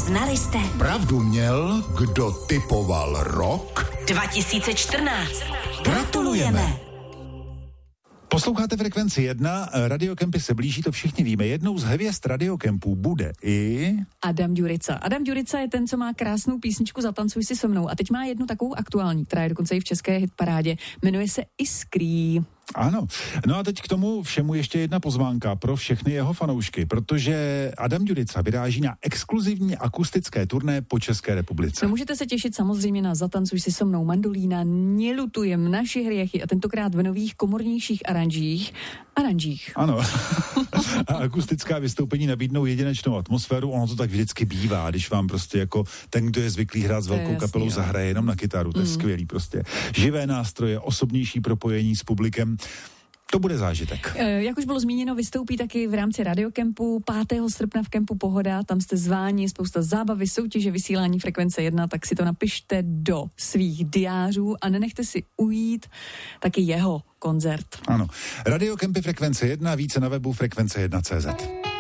Znali jste? Pravdu měl, kdo typoval rok? 2014. Gratulujeme. Posloucháte Frekvenci 1, Radiokempy se blíží, to všichni víme. Jednou z hvězd Radiokempů bude i... Adam Ďurica. Adam Ďurica je ten, co má krásnou písničku Zatancuj si se mnou. A teď má jednu takovou aktuální, která je dokonce i v české hitparádě. Jmenuje se Iskrý. Ano. No a teď k tomu všemu ještě jedna pozvánka pro všechny jeho fanoušky, protože Adam Ďurica vyráží na exkluzivní akustické turné po České republice. No, můžete se těšit samozřejmě na Zatancuj si se mnou, Mandolína, Nelutujem, Naši hriechy a tentokrát v nových komornějších aranžích. Ano. A akustická vystoupení nabídnou jedinečnou atmosféru, ono to tak vždycky bývá, když vám prostě jako ten, kdo je zvyklý hrát s velkou kapelou, zahraje jenom na kytaru, to je skvělý prostě. Živé nástroje, osobnější propojení s publikem. To bude zážitek. Jak už bylo zmíněno, vystoupí taky v rámci Radiokempu 5. srpna v kempu Pohoda, tam jste zváni, spousta zábavy, soutěže, vysílání Frekvence 1, tak si to napište do svých diářů a nenechte si ujít taky jeho koncert. Ano. Radiokempy Frekvence 1, více na webu frekvence1.cz.